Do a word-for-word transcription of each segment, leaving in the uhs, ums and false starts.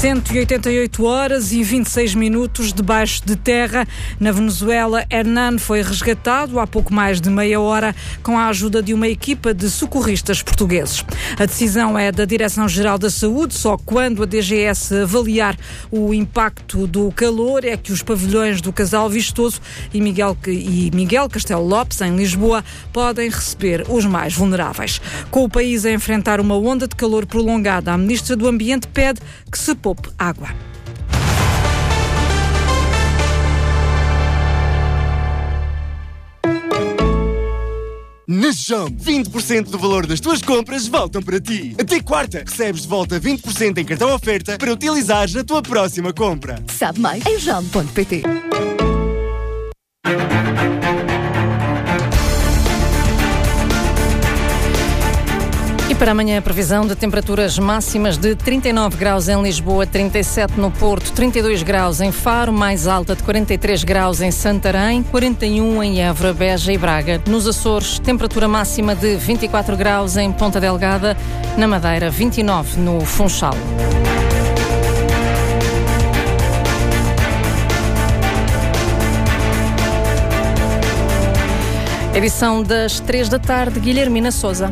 cento e oitenta e oito horas e vinte e seis minutos debaixo de terra. Na Venezuela, Hernan foi resgatado há pouco mais de meia hora com a ajuda de uma equipa de socorristas portugueses. A decisão é da Direção-Geral da Saúde, só quando a D G S avaliar o impacto do calor é que os pavilhões do Casal Vistoso e Miguel, e Miguel Castelo Lopes, em Lisboa, podem receber os mais vulneráveis. Com o país a enfrentar uma onda de calor prolongada, a Ministra do Ambiente pede que se poupe água. Na Jump, vinte por cento do valor das tuas compras voltam para ti. Até quarta, recebes de volta vinte por cento em cartão oferta para utilizares na tua próxima compra. Sabe mais em jump ponto pt. E para amanhã a previsão de temperaturas máximas de trinta e nove graus em Lisboa, trinta e sete no Porto, trinta e dois graus em Faro, mais alta de quarenta e três graus em Santarém, quarenta e um em Évora, Beja e Braga. Nos Açores, temperatura máxima de vinte e quatro graus em Ponta Delgada, na Madeira, vinte e nove no Funchal. Edição das três da tarde, Guilhermina Sousa.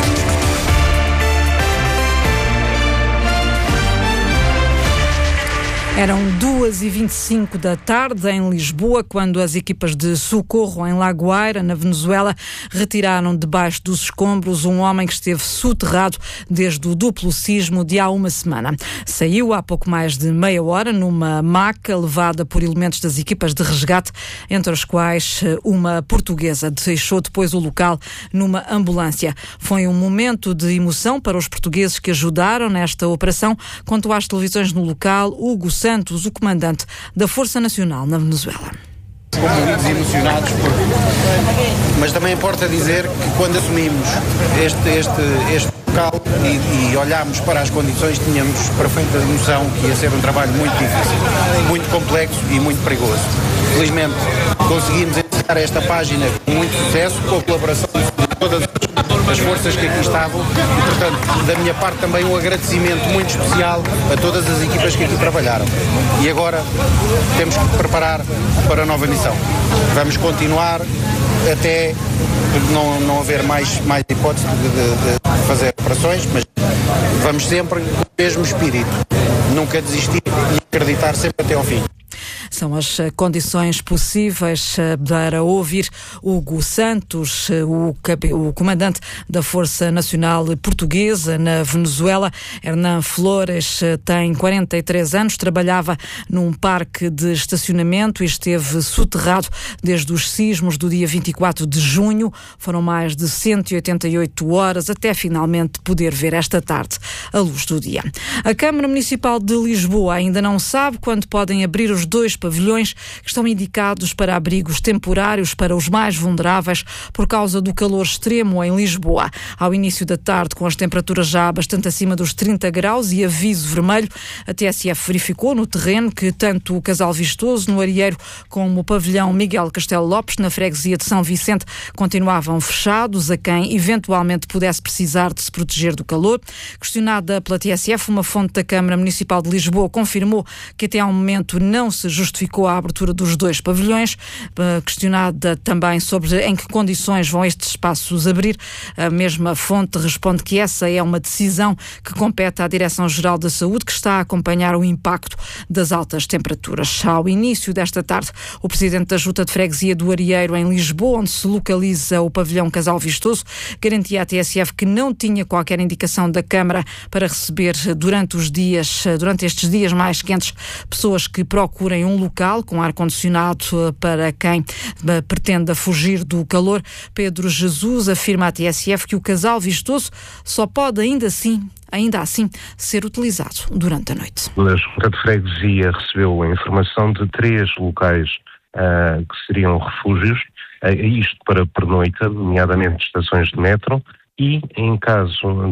Eram duas e vinte e cinco da tarde em Lisboa, quando as equipas de socorro em Lagoeira, na Venezuela, retiraram debaixo dos escombros um homem que esteve soterrado desde o duplo sismo de há uma semana. Saiu há pouco mais de meia hora numa maca levada por elementos das equipas de resgate, entre os quais uma portuguesa. Deixou depois o local numa ambulância. Foi um momento de emoção para os portugueses que ajudaram nesta operação, contou às televisões no local Hugo Santos, o comandante da Força Nacional na Venezuela. Comovidos e emocionados, porque... mas também importa dizer que quando assumimos este, este, este local e, e olhámos para as condições, tínhamos perfeita noção que ia ser um trabalho muito difícil, muito complexo e muito perigoso. Felizmente conseguimos iniciar esta página com muito sucesso, com a colaboração de todas as forças que aqui estavam e, portanto, da minha parte também um agradecimento muito especial a todas as equipas que aqui trabalharam. E agora temos que preparar para a nova missão. Vamos continuar até não, não haver mais, mais hipótese de, de, de fazer operações, mas vamos sempre com o mesmo espírito, nunca desistir e acreditar sempre até ao fim. São as condições possíveis para ouvir Hugo Santos, o, o comandante da Força Nacional Portuguesa na Venezuela. Hernan Flores tem quarenta e três anos, trabalhava num parque de estacionamento e esteve soterrado desde os sismos do dia vinte e quatro de junho. Foram mais de cento e oitenta e oito horas até finalmente poder ver esta tarde a luz do dia. A Câmara Municipal de Lisboa ainda não sabe quando podem abrir os dois pavilhões que estão indicados para abrigos temporários para os mais vulneráveis por causa do calor extremo em Lisboa. Ao início da tarde, com as temperaturas já bastante acima dos trinta graus e aviso vermelho, a T S F verificou no terreno que tanto o Casal Vistoso, no Arieiro, como o pavilhão Miguel Castelo Lopes, na freguesia de São Vicente, continuavam fechados a quem eventualmente pudesse precisar de se proteger do calor. Questionada pela T S F, uma fonte da Câmara Municipal de Lisboa confirmou que até ao momento não se justificou a abertura dos dois pavilhões. Questionada também sobre em que condições vão estes espaços abrir, a mesma fonte responde que essa é uma decisão que compete à Direção-Geral da Saúde, que está a acompanhar o impacto das altas temperaturas. Ao início desta tarde, o presidente da Junta de Freguesia do Arieiro, em Lisboa, onde se localiza o pavilhão Casal Vistoso, garantia à T S F que não tinha qualquer indicação da Câmara para receber durante os dias, durante estes dias mais quentes, pessoas que procurem um local com ar-condicionado para quem pretenda fugir do calor. Pedro Jesus afirma à T S F que o Casal Vistoso só pode ainda assim, ainda assim ser utilizado durante a noite. A Junta de Freguesia recebeu a informação de três locais uh, que seriam refúgios, uh, isto para pernoita, nomeadamente estações de metro, e em caso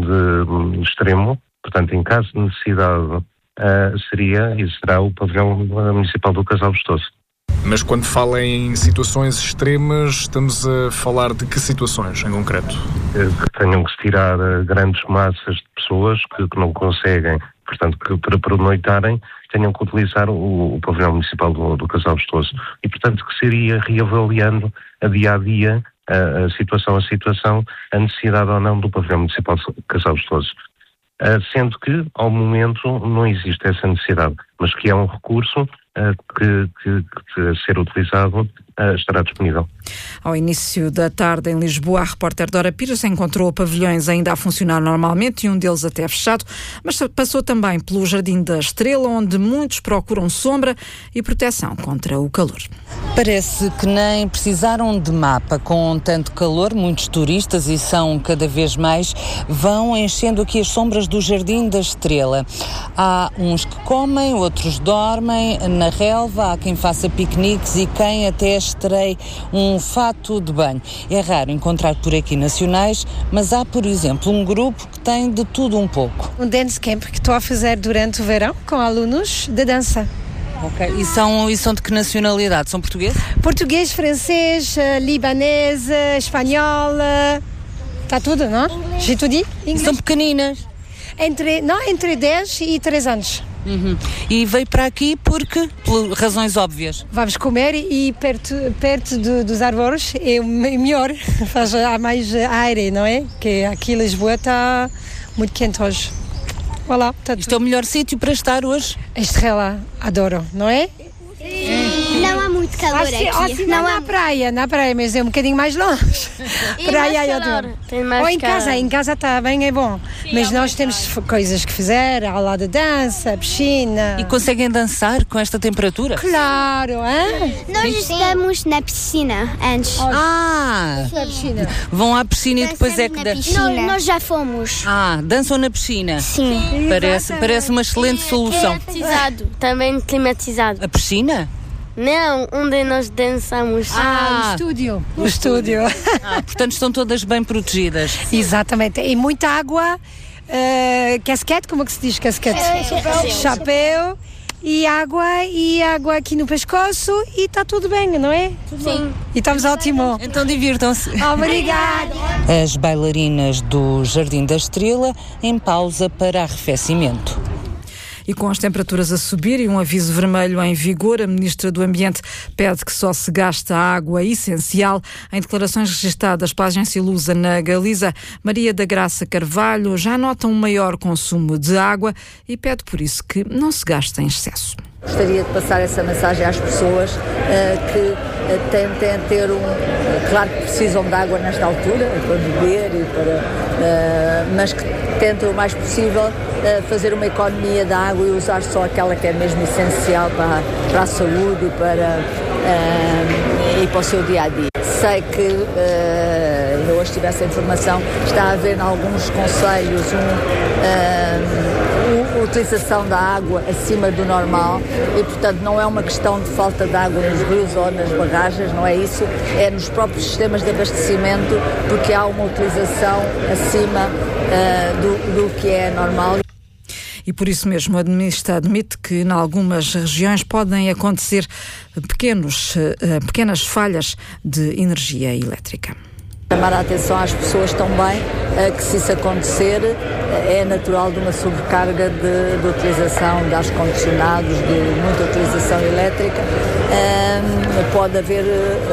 de extremo, portanto em caso de necessidade, Uh, seria e será o pavilhão municipal do Casal Vistoso. Mas quando fala em situações extremas, estamos a falar de que situações em concreto? Uh, que tenham que se tirar uh, grandes massas de pessoas que, que não conseguem, portanto, que para pernoitarem tenham que utilizar o, o pavilhão municipal do, do Casal Vestoso. E, portanto, que seria reavaliando a dia a dia, a, a situação a situação, a necessidade ou não do pavilhão municipal do Casal Vestoso. Uh, sendo que, ao momento, não existe essa necessidade, mas que é um recurso uh, que, que, que, a ser utilizado, uh, estará disponível. Ao início da tarde, em Lisboa, a repórter Dora Pires encontrou pavilhões ainda a funcionar normalmente e um deles até fechado, mas passou também pelo Jardim da Estrela, onde muitos procuram sombra e proteção contra o calor. Parece que nem precisaram de mapa. Com tanto calor, muitos turistas, e são cada vez mais, vão enchendo aqui as sombras do Jardim da Estrela. Há uns que comem, outros dormem na relva, há quem faça piqueniques e quem até estreie um fato de banho. É raro encontrar por aqui nacionais, mas há, por exemplo, um grupo que tem de tudo um pouco. Um dance camp que estou a fazer durante o verão com alunos de dança. Ok. E são, e são de que nacionalidade? São portugueses? Português, francês, libanês, espanhol, está tudo, não? Já tudo dit? São pequeninas? Entre, não, entre dez e três anos. Uhum. E veio para aqui porque, por razões óbvias? Vamos comer e perto, perto do, dos árvores é melhor, faz, há mais ar, não é? Que aqui em Lisboa está muito quente hoje. Voilà, tá Isto tudo. É o melhor sítio para estar hoje? A Estrela, adoro, não é? Não há muito calor assim, aqui. Assim, não, não há na praia, na praia, mas é um bocadinho mais longe. E praia mais eu calor. Tem mais Ou em calor. casa, em casa está bem, é bom. Sim, mas é nós temos tarde. Coisas que fazer, aula de dança, piscina. E conseguem dançar com esta temperatura? Claro, hein? Nós estamos na piscina antes. Ah! Na piscina. Vão à piscina e depois é que dançam. Nós, nós já fomos. Ah, dançam na piscina? Sim. Parece, parece uma excelente solução. Climatizado, também climatizado. A piscina? Não, onde nós dançamos. Ah, o estúdio. O estúdio. Ah, portanto estão todas bem protegidas. Exatamente. E muita água, uh, casquete, como é que se diz casquete? É, chapéu. Chapéu. E água, e água aqui no pescoço e está tudo bem, não é? Tudo Sim. Bom. E estamos ótimo. Então divirtam-se. Obrigada. As bailarinas do Jardim da Estrela em pausa para arrefecimento. E com as temperaturas a subir e um aviso vermelho em vigor, a Ministra do Ambiente pede que só se gaste a água essencial. Em declarações registadas pela Agência Lusa na Galiza, Maria da Graça Carvalho já nota um maior consumo de água e pede por isso que não se gaste em excesso. Gostaria de passar essa mensagem às pessoas uh, que uh, tentem ter um... Uh, claro que precisam de água nesta altura, para beber, e para, uh, mas que tentem o mais possível uh, fazer uma economia da água e usar só aquela que é mesmo essencial para, para a saúde e para, uh, e para o seu dia-a-dia. Sei que, uh, ainda hoje tive essa informação, está a haver em alguns concelhos um... Uh, a utilização da água acima do normal e, portanto, não é uma questão de falta de água nos rios ou nas barragens, não é isso, é nos próprios sistemas de abastecimento, porque há uma utilização acima uh, do, do que é normal. E por isso mesmo a Ministra admite que em algumas regiões podem acontecer pequenos, uh, pequenas falhas de energia elétrica. Chamar a atenção às pessoas também que, se isso acontecer, é natural de uma sobrecarga de, de utilização de ar-condicionados, de muita utilização elétrica. Um, pode haver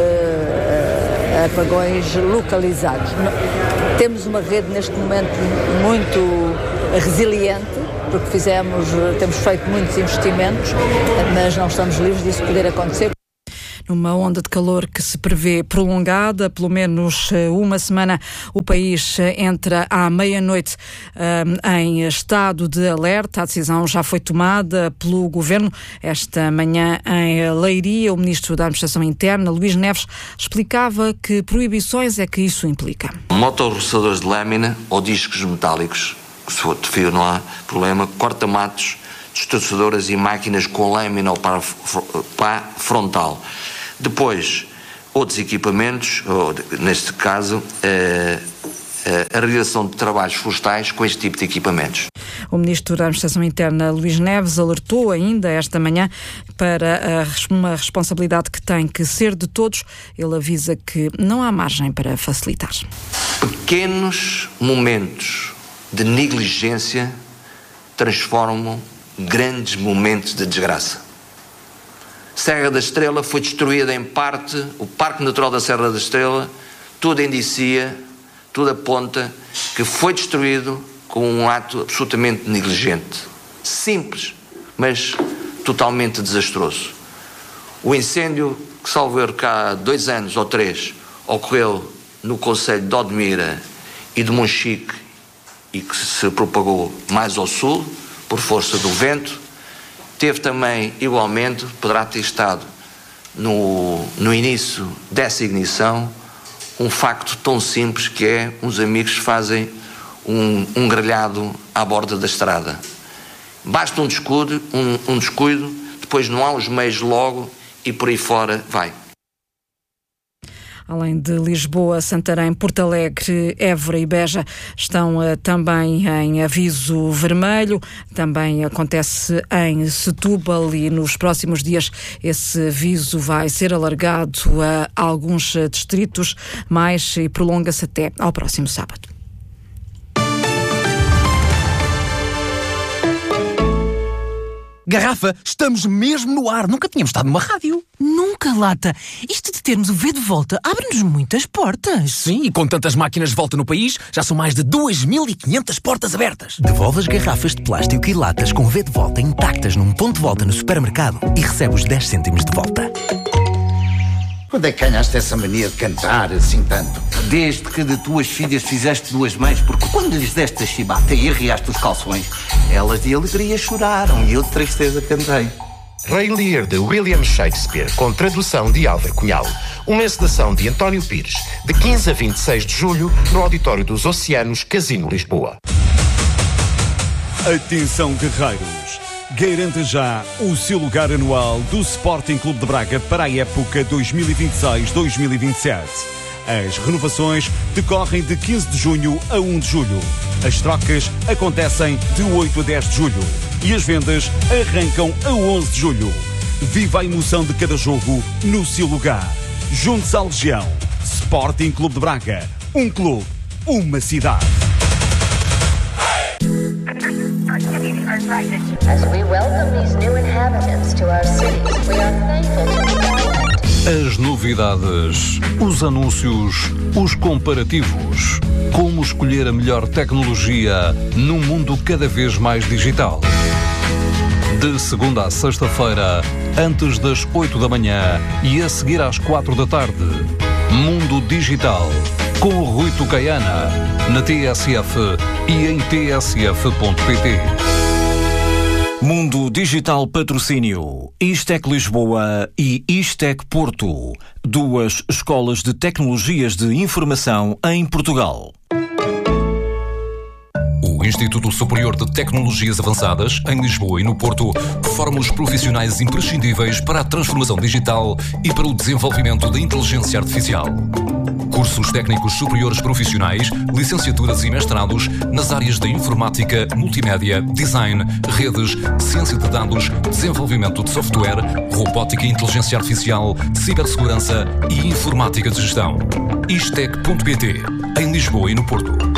uh, apagões localizados. Temos uma rede neste momento muito resiliente, porque fizemos, temos feito muitos investimentos, mas não estamos livres disso poder acontecer. Numa onda de calor que se prevê prolongada, pelo menos uma semana, o país entra à meia-noite um, em estado de alerta. A decisão já foi tomada pelo Governo. Esta manhã, em Leiria, o Ministro da Administração Interna, Luís Neves, explicava que proibições é que isso implica. Motorroçadores de lâmina ou discos metálicos, se for de fio não há problema, corta-matos, destroçadoras e máquinas com lâmina ou pá, pá frontal. Depois, outros equipamentos, ou, neste caso, eh, a realização de trabalhos florestais com este tipo de equipamentos. O Ministro da Administração Interna, Luís Neves, alertou ainda esta manhã para a, uma responsabilidade que tem que ser de todos. Ele avisa que não há margem para facilitar. Pequenos momentos de negligência transformam grandes momentos de desgraça. Serra da Estrela foi destruída em parte, o Parque Natural da Serra da Estrela, tudo indicia, tudo aponta que foi destruído com um ato absolutamente negligente. Simples, mas totalmente desastroso. O incêndio que, salvo erro, cá há dois anos ou três, ocorreu no concelho de Odmira e de Monchique e que se propagou mais ao sul, por força do vento, teve também, igualmente, poderá ter estado no, no início dessa ignição, um facto tão simples que é uns amigos fazem um, um grelhado à borda da estrada. Basta um descuido, um, um descuido, depois não há os meios logo e por aí fora vai. Além de Lisboa, Santarém, Porto Alegre, Évora e Beja estão uh, também em aviso vermelho. Também acontece em Setúbal e nos próximos dias esse aviso vai ser alargado a alguns distritos mais e prolonga-se até ao próximo sábado. Garrafa, estamos mesmo no ar. Nunca tínhamos estado numa rádio. Nunca, Lata. Isto de termos o V de volta abre-nos muitas portas. Sim, e com tantas máquinas de volta no país, já são mais de duas mil e quinhentas portas abertas. Devolve as garrafas de plástico e latas com V de volta intactas num ponto de volta no supermercado e recebe os dez cêntimos de volta. Quando é que ganhaste essa mania de cantar assim tanto? Desde que de tuas filhas fizeste duas mães, porque quando lhes deste a chibata e arriaste os calções, elas de alegria choraram e eu de tristeza cantei. Rei Lear de William Shakespeare, com tradução de Álvaro Cunhal. Uma encenação de António Pires, de quinze a vinte e seis de julho, no Auditório dos Oceanos, Casino Lisboa. Atenção, guerreiros! Garanta já o seu lugar anual do Sporting Clube de Braga para a época dois mil e vinte e seis dois mil e vinte e sete. As renovações decorrem de quinze de junho a um de julho. As trocas acontecem de oito a dez de julho. E as vendas arrancam a onze de julho. Viva a emoção de cada jogo no seu lugar. Junte-se à Legião. Sporting Clube de Braga. Um clube, uma cidade. As we welcome these new inhabitants to our city, we are thankful to As novidades, os anúncios, os comparativos. Como escolher a melhor tecnologia num mundo cada vez mais digital. De segunda a sexta-feira, antes das oito da manhã e a seguir às quatro da tarde. Mundo Digital, com o Rui Tucaiana, na T S F e em t s f ponto p t. Mundo Digital Patrocínio, Istec Lisboa e Istec Porto, duas escolas de tecnologias de informação em Portugal. O Instituto Superior de Tecnologias Avançadas, em Lisboa e no Porto, forma os profissionais imprescindíveis para a transformação digital e para o desenvolvimento da inteligência artificial. Cursos técnicos superiores profissionais, licenciaturas e mestrados nas áreas da informática, multimédia, design, redes, ciência de dados, desenvolvimento de software, robótica e inteligência artificial, cibersegurança e informática de gestão. Istec ponto p t, em Lisboa e no Porto.